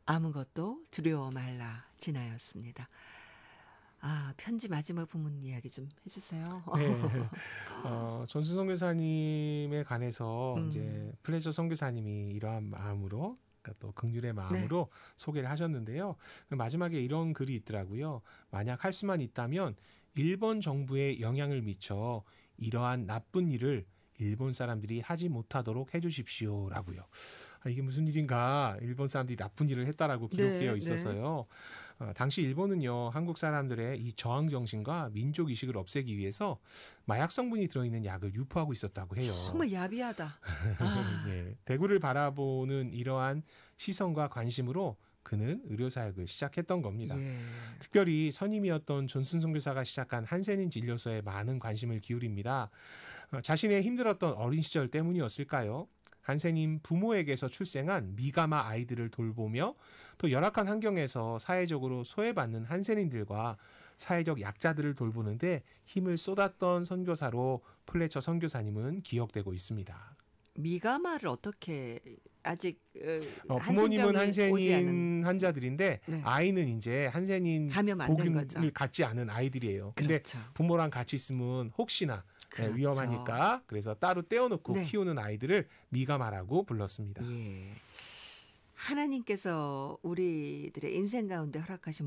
아무것도 두려워 말라 진아였습니다. 아, 편지 마지막 부분 이야기 좀 해주세요. 네. 전순 선교사님에 관해서 이제 플레저 선교사님이 이러한 마음으로, 그러니까 또 긍휼의 마음으로 소개를 하셨는데요. 마지막에 이런 글이 있더라고요. 만약 할 수만 있다면 일본 정부에 영향을 미쳐 이러한 나쁜 일을 일본 사람들이 하지 못하도록 해주십시오라고요. 이게 무슨 일인가? 일본 사람들이 나쁜 일을 했다라고 기록되어 있어서요. 당시 일본은요, 한국 사람들의 이 저항 정신과 민족 의식을 없애기 위해서 마약 성분이 들어있는 약을 유포하고 있었다고 해요. 정말 야비하다. 아. 네, 대구를 바라보는 이러한 시선과 관심으로 그는 의료사역을 시작했던 겁니다. 예. 특별히 선임이었던 존슨 선교사가 시작한 한센인 진료소에 많은 관심을 기울입니다. 자신의 힘들었던 어린 시절 때문이었을까요? 한센인 부모에게서 출생한 미가마 아이들을 돌보며 또 열악한 환경에서 사회적으로 소외받는 한센인들과 사회적 약자들을 돌보는데 힘을 쏟았던 선교사로 플래처 선교사님은 기억되고 있습니다. 미가마를 어떻게 아직 부모님은 한센병이 오지 않은 한센인 환자들인데 네. 아이는 이제 한센인 감염 안 된 거죠. 복음을 갖지 않은 아이들이에요. 근데 그렇죠. 부모랑 같이 있으면 혹시나 그렇죠. 위험하니까 그래서 따로 떼어놓고 네. 키우는 아이들을 미가마라고 불렀습니다. 예. 하나님께서 우리들의 인생 가운데 허락하신